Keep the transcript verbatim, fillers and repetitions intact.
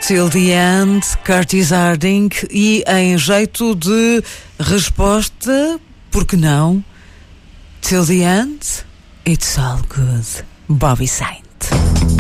Till the End, Curtis Harding, e em jeito de resposta, por que não? Till the End, It's All Good, Bobby Saint.